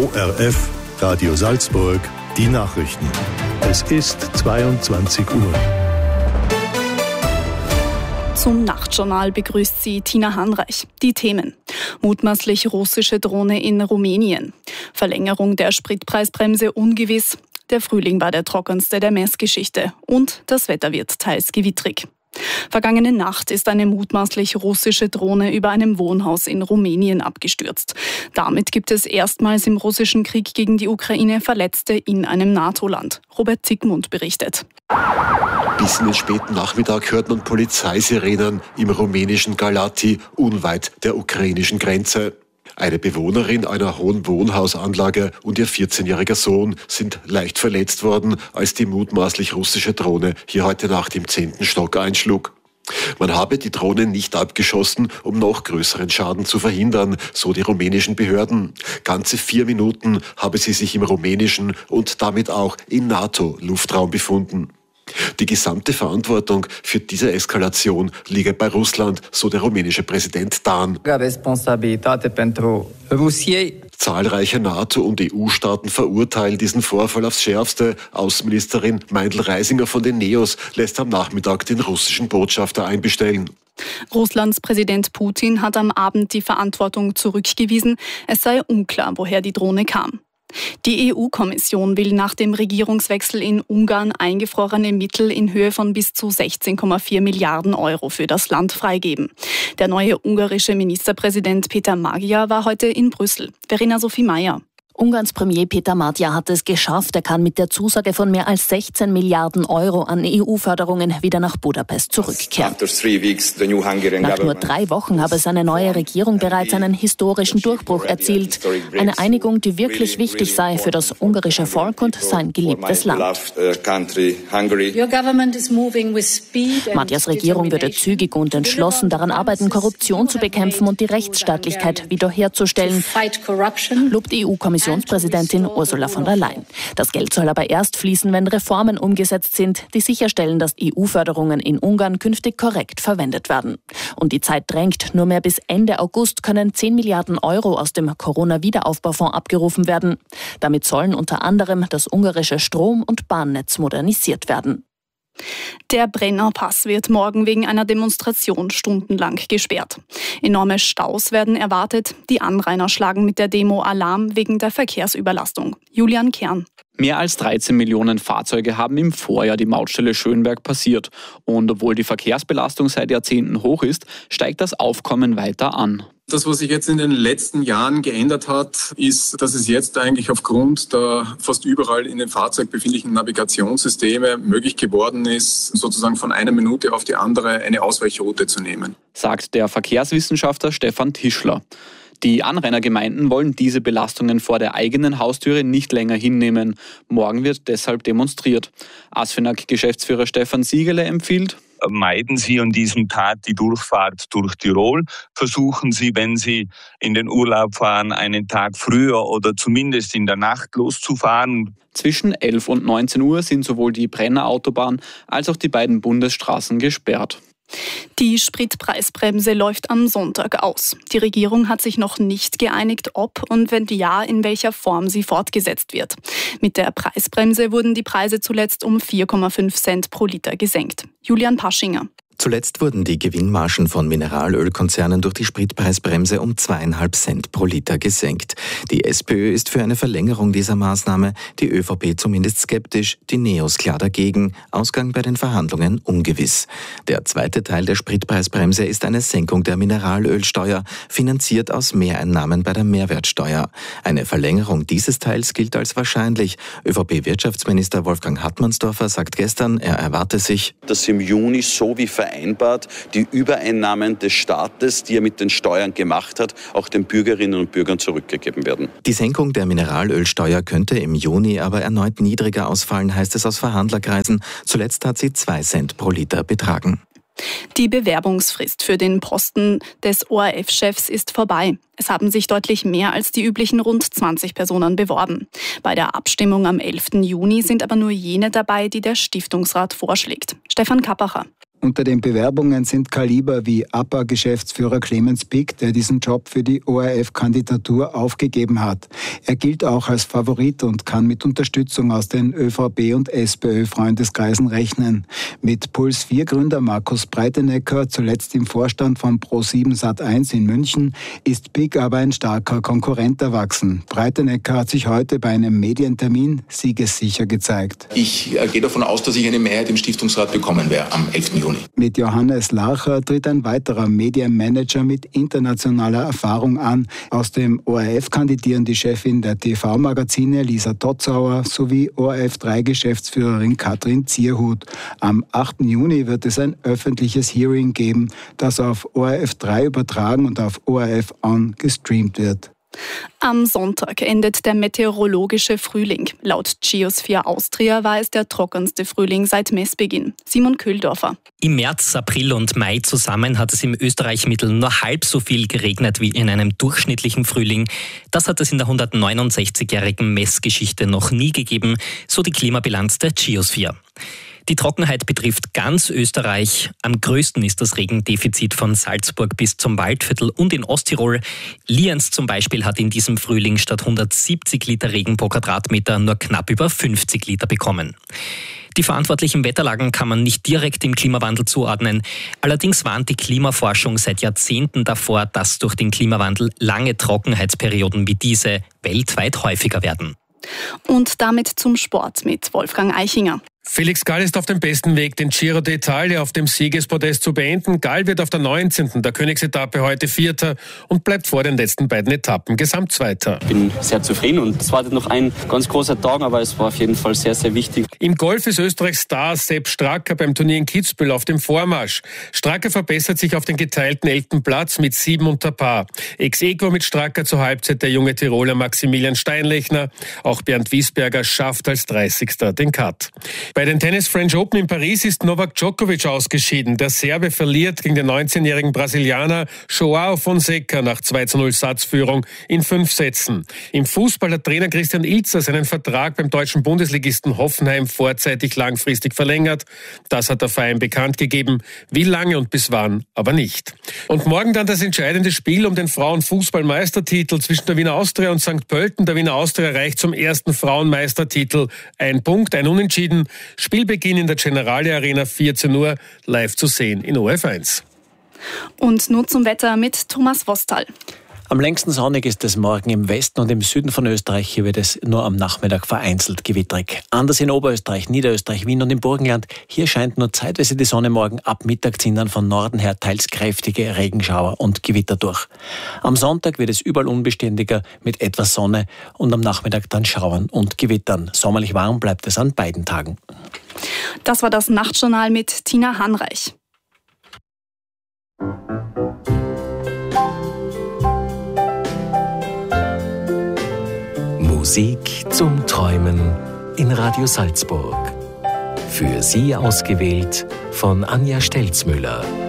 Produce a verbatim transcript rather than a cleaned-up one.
O R F, Radio Salzburg, die Nachrichten. Es ist zweiundzwanzig Uhr. Zum Nachtjournal begrüßt sie Tina Hanreich. Die Themen: Mutmaßlich russische Drohne in Rumänien, Verlängerung der Spritpreisbremse ungewiss, der Frühling war der trockenste der Messgeschichte und das Wetter wird teils gewittrig. Vergangene Nacht ist eine mutmaßlich russische Drohne über einem Wohnhaus in Rumänien abgestürzt. Damit gibt es erstmals im russischen Krieg gegen die Ukraine Verletzte in einem NATO-Land. Robert Zickmund berichtet. Bis in den späten Nachmittag hört man Polizeisirenen im rumänischen Galați, unweit der ukrainischen Grenze. Eine Bewohnerin einer hohen Wohnhausanlage und ihr vierzehnjähriger Sohn sind leicht verletzt worden, als die mutmaßlich russische Drohne hier heute Nacht im zehnten Stock einschlug. Man habe die Drohne nicht abgeschossen, um noch größeren Schaden zu verhindern, so die rumänischen Behörden. Ganze vier Minuten habe sie sich im rumänischen und damit auch im NATO-Luftraum befunden. Die gesamte Verantwortung für diese Eskalation liege bei Russland, so der rumänische Präsident Dan. Zahlreiche NATO- und E U-Staaten verurteilen diesen Vorfall aufs Schärfste. Außenministerin Meindl-Reisinger von den Neos lässt am Nachmittag den russischen Botschafter einbestellen. Russlands Präsident Putin hat am Abend die Verantwortung zurückgewiesen. Es sei unklar, woher die Drohne kam. Die E U-Kommission will nach dem Regierungswechsel in Ungarn eingefrorene Mittel in Höhe von bis zu sechzehn Komma vier Milliarden Euro für das Land freigeben. Der neue ungarische Ministerpräsident Peter Magyar war heute in Brüssel. Verena Sophie Mayer. Ungarns Premier Peter Magyar hat es geschafft. Er kann mit der Zusage von mehr als sechzehn Milliarden Euro an E U-Förderungen wieder nach Budapest zurückkehren. Nach nur drei Wochen habe seine neue Regierung bereits einen historischen Durchbruch erzielt. Eine Einigung, die wirklich wichtig sei für das ungarische Volk und sein geliebtes Land. Magyars Regierung würde zügig und entschlossen daran arbeiten, Korruption zu bekämpfen und die Rechtsstaatlichkeit wiederherzustellen, lobt die E U-Kommission. Kommissionspräsidentin Ursula von der Leyen. Das Geld soll aber erst fließen, wenn Reformen umgesetzt sind, die sicherstellen, dass E U-Förderungen in Ungarn künftig korrekt verwendet werden. Und die Zeit drängt. Nur mehr bis Ende August können zehn Milliarden Euro aus dem Corona-Wiederaufbaufonds abgerufen werden. Damit sollen unter anderem das ungarische Strom- und Bahnnetz modernisiert werden. Der Brennerpass wird morgen wegen einer Demonstration stundenlang gesperrt. Enorme Staus werden erwartet. Die Anrainer schlagen mit der Demo Alarm wegen der Verkehrsüberlastung. Julian Kern. Mehr als dreizehn Millionen Fahrzeuge haben im Vorjahr die Mautstelle Schönberg passiert. Und obwohl die Verkehrsbelastung seit Jahrzehnten hoch ist, steigt das Aufkommen weiter an. Das, was sich jetzt in den letzten Jahren geändert hat, ist, dass es jetzt eigentlich aufgrund der fast überall in dem Fahrzeug befindlichen Navigationssysteme möglich geworden ist, sozusagen von einer Minute auf die andere eine Ausweichroute zu nehmen. Sagt der Verkehrswissenschaftler Stefan Tischler. Die Anrainergemeinden wollen diese Belastungen vor der eigenen Haustüre nicht länger hinnehmen. Morgen wird deshalb demonstriert. ASFINAG-Geschäftsführer Stefan Siegele empfiehlt: Meiden Sie an diesem Tag die Durchfahrt durch Tirol. Versuchen Sie, wenn Sie in den Urlaub fahren, einen Tag früher oder zumindest in der Nacht loszufahren. Zwischen elf und neunzehn Uhr sind sowohl die Brennerautobahn als auch die beiden Bundesstraßen gesperrt. Die Spritpreisbremse läuft am Sonntag aus. Die Regierung hat sich noch nicht geeinigt, ob und wenn ja, in welcher Form sie fortgesetzt wird. Mit der Preisbremse wurden die Preise zuletzt um vier Komma fünf Cent pro Liter gesenkt. Julian Paschinger. Zuletzt wurden die Gewinnmargen von Mineralölkonzernen durch die Spritpreisbremse um zweieinhalb Cent pro Liter gesenkt. Die SPÖ ist für eine Verlängerung dieser Maßnahme, die ÖVP zumindest skeptisch, die Neos klar dagegen. Ausgang bei den Verhandlungen ungewiss. Der zweite Teil der Spritpreisbremse ist eine Senkung der Mineralölsteuer, finanziert aus Mehreinnahmen bei der Mehrwertsteuer. Eine Verlängerung dieses Teils gilt als wahrscheinlich. ÖVP-Wirtschaftsminister Wolfgang Hartmannsdorfer sagt gestern, er erwarte sich, dass im Juni so wie vereinbart die Übereinnahmen des Staates, die er mit den Steuern gemacht hat, auch den Bürgerinnen und Bürgern zurückgegeben werden. Die Senkung der Mineralölsteuer könnte im Juni aber erneut niedriger ausfallen, heißt es aus Verhandlerkreisen. Zuletzt hat sie zwei Cent pro Liter betragen. Die Bewerbungsfrist für den Posten des O R F-Chefs ist vorbei. Es haben sich deutlich mehr als die üblichen rund zwanzig Personen beworben. Bei der Abstimmung am elften Juni sind aber nur jene dabei, die der Stiftungsrat vorschlägt. Stefan Kappacher. Unter den Bewerbungen sind Kaliber wie A P A-Geschäftsführer Clemens Pick, der diesen Job für die O R F-Kandidatur aufgegeben hat. Er gilt auch als Favorit und kann mit Unterstützung aus den ÖVP- und SPÖ-Freundeskreisen rechnen. Mit Puls vier Gründer Markus Breitenecker, zuletzt im Vorstand von Pro sieben Sat eins in München, ist Pick aber ein starker Konkurrent erwachsen. Breitenecker hat sich heute bei einem Medientermin siegessicher gezeigt. Ich gehe davon aus, dass ich eine Mehrheit im Stiftungsrat bekommen werde am elften Juni. Mit Johannes Lacher tritt ein weiterer Medienmanager mit internationaler Erfahrung an. Aus dem O R F kandidieren die Chefin der T V-Magazine Lisa Totzauer sowie O R F drei Geschäftsführerin Katrin Zierhut. Am achten Juni wird es ein öffentliches Hearing geben, das auf O R F drei übertragen und auf O R F On gestreamt wird. Am Sonntag endet der meteorologische Frühling. Laut Geosphere Austria war es der trockenste Frühling seit Messbeginn. Simon Köhldorfer. Im März, April und Mai zusammen hat es im Österreich-Mittel nur halb so viel geregnet wie in einem durchschnittlichen Frühling. Das hat es in der hundertneunundsechzigjährigen Messgeschichte noch nie gegeben, so die Klimabilanz der Geosphere. Die Trockenheit betrifft ganz Österreich. Am größten ist das Regendefizit von Salzburg bis zum Waldviertel und in Osttirol. Lienz zum Beispiel hat in diesem Frühling statt hundertsiebzig Liter Regen pro Quadratmeter nur knapp über fünfzig Liter bekommen. Die verantwortlichen Wetterlagen kann man nicht direkt dem Klimawandel zuordnen. Allerdings warnt die Klimaforschung seit Jahrzehnten davor, dass durch den Klimawandel lange Trockenheitsperioden wie diese weltweit häufiger werden. Und damit zum Sport mit Wolfgang Eichinger. Felix Gall ist auf dem besten Weg, den Giro d'Italia auf dem Siegespodest zu beenden. Gall wird auf der neunzehnten der Königsetappe heute Vierter und bleibt vor den letzten beiden Etappen Gesamtzweiter. Ich bin sehr zufrieden und es wartet noch ein ganz großer Tag, aber es war auf jeden Fall sehr, sehr wichtig. Im Golf ist Österreichs Star Sepp Straka beim Turnier in Kitzbühel auf dem Vormarsch. Straka verbessert sich auf den geteilten elften Platz mit sieben unter Paar. Ex aequo mit Straka zur Halbzeit der junge Tiroler Maximilian Steinlechner. Auch Bernd Wiesberger schafft als dreißigster den Cut. Bei den Tennis French Open in Paris ist Novak Djokovic ausgeschieden. Der Serbe verliert gegen den neunzehnjährigen Brasilianer João Fonseca nach zwei zu null Satzführung in fünf Sätzen. Im Fußball hat Trainer Christian Ilzer seinen Vertrag beim deutschen Bundesligisten Hoffenheim vorzeitig langfristig verlängert. Das hat der Verein bekannt gegeben. Wie lange und bis wann, aber nicht. Und morgen dann das entscheidende Spiel um den Frauenfußballmeistertitel zwischen der Wiener Austria und Sankt Pölten. Der Wiener Austria reicht zum ersten Frauenmeistertitel. Ein Punkt, ein Unentschieden. Spielbeginn in der Generali Arena, vierzehn Uhr, live zu sehen in O R F eins. Und nun zum Wetter mit Thomas Wostal. Am längsten sonnig ist es morgen im Westen und im Süden von Österreich. Hier wird es nur am Nachmittag vereinzelt gewitterig. Anders in Oberösterreich, Niederösterreich, Wien und im Burgenland. Hier scheint nur zeitweise die Sonne morgen. Ab Mittag ziehen dann von Norden her teils kräftige Regenschauer und Gewitter durch. Am Sonntag wird es überall unbeständiger mit etwas Sonne und am Nachmittag dann Schauern und Gewittern. Sommerlich warm bleibt es an beiden Tagen. Das war das Nachtjournal mit Tina Hanreich. Musik zum Träumen in Radio Salzburg. Für Sie ausgewählt von Anja Stelzmüller.